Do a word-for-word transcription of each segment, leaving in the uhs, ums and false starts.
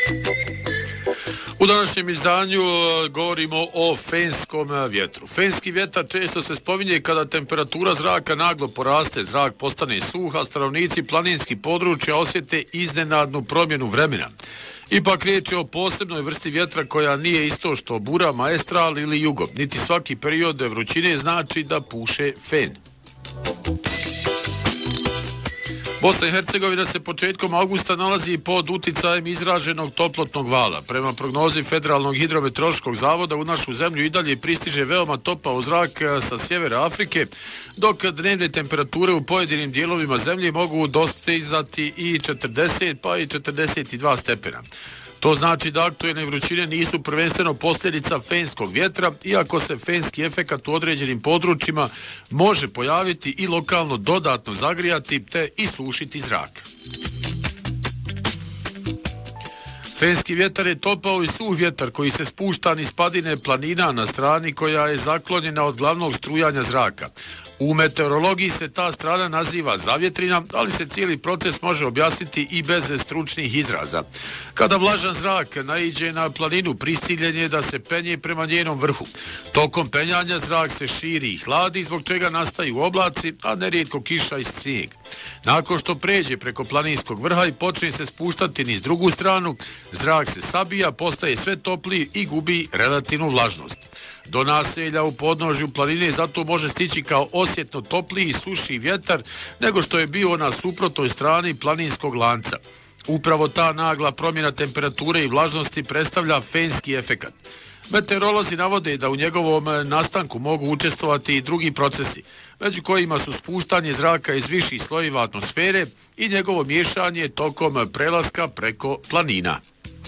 U današnjem izdanju govorimo o fenskom vjetru. Fenski vjetar često se spominje kada temperatura zraka naglo poraste, zrak postane suh, a stanovnici planinskih područja osjete iznenadnu promjenu vremena. Ipak riječ je o posebnoj vrsti vjetra koja nije isto što bura, maestral ili jugo. Niti svaki period vrućine znači da puše fen. Bosna i Hercegovina se početkom augusta nalazi pod uticajem izraženog toplotnog vala. Prema prognozi Federalnog hidrometeorološkog zavoda u našu zemlju i dalje pristiže veoma topao zrak sa sjevera Afrike, dok dnevne temperature u pojedinim dijelovima zemlje mogu dostizati i četrdeset pa i četrdeset dva stepena. To znači da aktuelne vrućine nisu prvenstveno posljedica fenskog vjetra, iako se fenski efekat u određenim područjima može pojaviti i lokalno dodatno zagrijati te isušiti zrak. Fenski vjetar je topao i suh vjetar koji se spušta niz padine planina na strani koja je zaklonjena od glavnog strujanja zraka. U meteorologiji se ta strana naziva zavjetrina, ali se cijeli proces može objasniti i bez stručnih izraza. Kada vlažan zrak naiđe na planinu, prisiljen je da se penje prema njenom vrhu. Tokom penjanja zrak se širi i hladi, zbog čega nastaju oblaci, a nerijetko kiša i snijeg. Nakon što pređe preko planinskog vrha i počne se spuštati niz drugu stranu, zrak se sabija, postaje sve topliji i gubi relativnu vlažnost. Do naselja u podnožju planine zato može stići kao osjetno topliji i suši vjetar nego što je bio na suprotnoj strani planinskog lanca. Upravo ta nagla promjena temperature i vlažnosti predstavlja fenski efekat. Meteorolozi navode da u njegovom nastanku mogu učestvovati i drugi procesi, među kojima su spuštanje zraka iz viših slojeva atmosfere i njegovo miješanje tokom prelaska preko planina.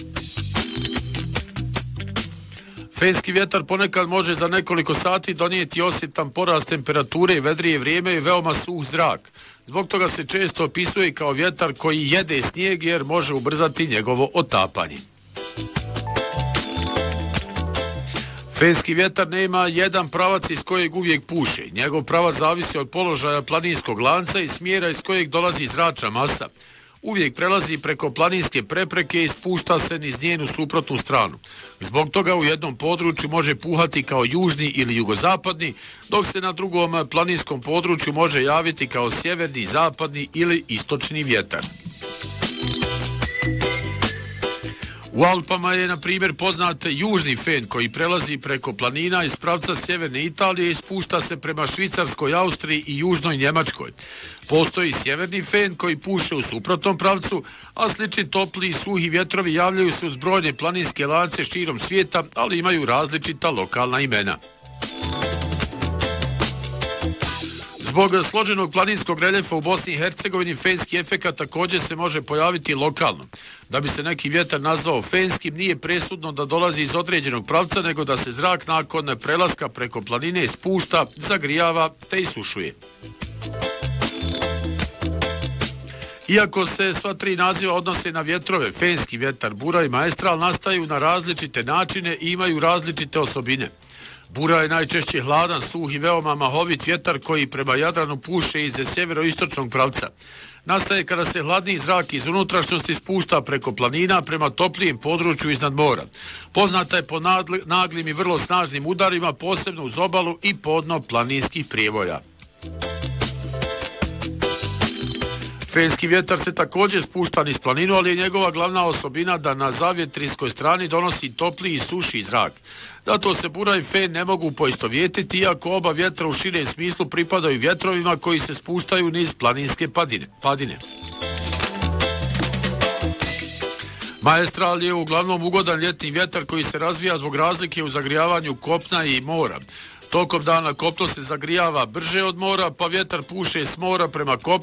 Fenski vjetar ponekad može za nekoliko sati donijeti osjetan porast temperature i vedrije vrijeme i veoma suh zrak. Zbog toga se često opisuje kao vjetar koji jede snijeg jer može ubrzati njegovo otapanje. Fenski vjetar nema jedan pravac iz kojeg uvijek puše. Njegov pravac zavisi od položaja planinskog lanca i smjera iz kojeg dolazi zračna masa. Uvijek prelazi preko planinske prepreke i spušta se niz njenu suprotnu stranu. Zbog toga u jednom području može puhati kao južni ili jugozapadni, dok se na drugom planinskom području može javiti kao sjeverni, zapadni ili istočni vjetar. U Alpama je, na primjer, poznat južni fen koji prelazi preko planina iz pravca sjeverne Italije i spušta se prema Švicarskoj, Austriji i južnoj Njemačkoj. Postoji sjeverni fen koji puše u suprotnom pravcu, a slični topli i suhi vjetrovi javljaju se uz brojne planinske lance širom svijeta, ali imaju različita lokalna imena. Zbog složenog planinskog reljefa u Bosni i Hercegovini fenski efekat također se može pojaviti lokalno. Da bi se neki vjetar nazvao fenskim, nije presudno da dolazi iz određenog pravca, nego da se zrak nakon prelaska preko planine spušta, zagrijava te isušuje. Iako se sva tri naziva odnose na vjetrove, fenski vjetar, bura i maestral nastaju na različite načine i imaju različite osobine. Bura je najčešće hladan, suh i veoma mahovit vjetar koji prema Jadranu puše iz sjeveroistočnog pravca. Nastaje kada se hladni zrak iz unutrašnjosti spušta preko planina prema toplijem području iznad mora. Poznata je po naglim i vrlo snažnim udarima, posebno uz obalu i podno planinskih prijevoja. Fenski vjetar se također spušta niz planinu, ali je njegova glavna osobina da na zavjetrinskoj strani donosi topli i suši zrak. Zato se bura i fen ne mogu poistovjetiti, iako oba vjetra u širem smislu pripadaju vjetrovima koji se spuštaju niz planinske padine. padine. Maestral je uglavnom ugodan ljetni vjetar koji se razvija zbog razlike u zagrijavanju kopna i mora. Tokom dana kopno se zagrijava brže od mora, pa vjetar puše s mora prema kopnu